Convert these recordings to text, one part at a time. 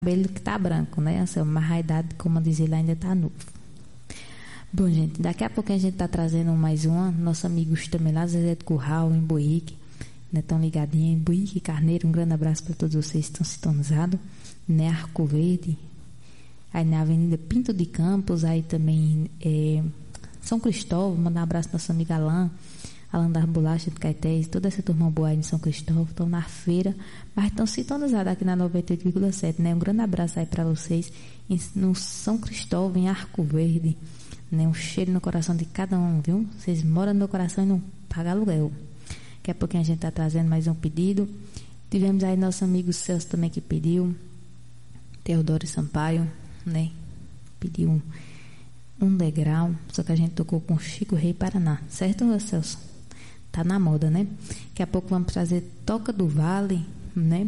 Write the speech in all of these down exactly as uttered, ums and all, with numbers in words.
cabelo que tá branco, né, Anselmo? Mas a idade, como diz ele, ainda tá novo. Bom, gente, daqui a pouco a gente tá trazendo mais uma. Nossos amigos também lá, Zezé do Curral, em Buíque, né, tão ligadinho em Buíque, Carneiro. Um grande abraço para todos vocês que estão sintonizados, né, Arco Verde, aí na Avenida Pinto de Campos, aí também é, São Cristóvão. Mandar um abraço para nossa amiga Alain, Alain das Bolachas de Caetés, toda essa turma boa aí em São Cristóvão, estão na feira, mas estão sintonizados aqui na noventa e oito vírgula sete, né? Um grande abraço aí para vocês em, no São Cristóvão, em Arco Verde, né? Um cheiro no coração de cada um, viu? Vocês moram no meu coração e não pagam aluguel. Daqui a pouquinho a gente está trazendo mais um pedido. Tivemos aí nosso amigo Celso também que pediu, Teodoro Sampaio, né? Pediu um, um degrau, só que a gente tocou com Chico Rei Paraná, certo, Celso? Tá na moda, né? Daqui a pouco vamos trazer Toca do Vale, né?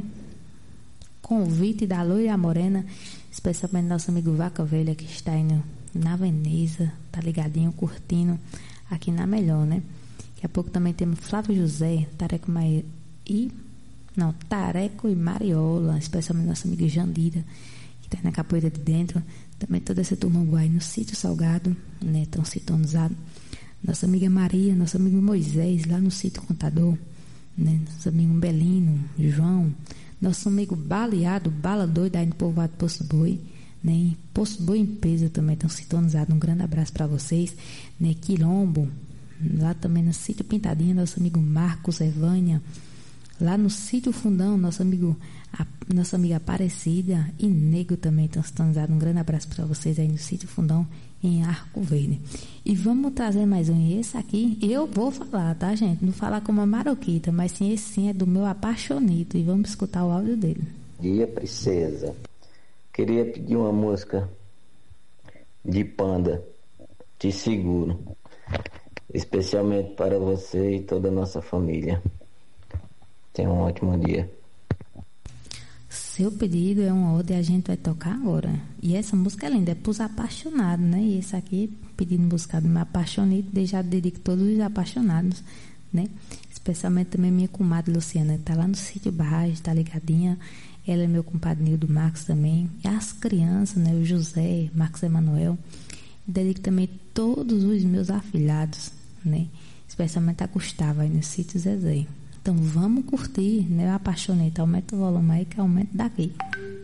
Convite da Loira Morena, especialmente nosso amigo Vaca Velha, que está indo na Veneza, tá ligadinho, curtindo aqui na Melhor, né? Daqui a pouco também temos Flávio José, Tareco Maia e... Não, Tareco e Mariola, especialmente nosso amigo Jandira, que tá na Capoeira de Dentro. Também toda essa turma boa aí no Sítio Salgado, né? Tão sintonizado. Nossa amiga Maria, nosso amigo Moisés, lá no Sítio Contador, né? Nosso amigo Belino, João, nosso amigo Baleado, Bala Doida, aí no povoado Poço Boi, né? Poço Boi em Peso também estão sintonizados. Um grande abraço para vocês, né? Quilombo, lá também no Sítio Pintadinha, nosso amigo Marcos Evânia, lá no Sítio Fundão, nosso amigo, a, nossa amiga Aparecida e Nego também estão sintonizados. Um grande abraço para vocês aí no Sítio Fundão, em Arco Verde. E vamos trazer mais um. E esse aqui eu vou falar, tá, gente? Não falar como a Maroquita, mas sim, esse sim é do meu apaixonito. E vamos escutar o áudio dele. Dia, princesa. Queria pedir uma música de Panda, Te Seguro, especialmente para você e toda a nossa família. Tenha um ótimo dia. Seu pedido é uma ode e a gente vai tocar agora. E essa música é linda, é para os apaixonados, né? E esse aqui, pedindo música do meu apaixonado, já dedico todos os apaixonados, né? Especialmente também minha comadre Luciana, que tá lá no Sítio Barragem, tá ligadinha. Ela é meu compadre Nildo Marcos também. E as crianças, né? O José, Marcos Emanuel. Dedico também todos os meus afilhados, né? Especialmente a Gustavo aí no Sítio Zezé. Então vamos curtir, né? Eu apaixonei, aumenta o volume aí que aumenta daqui.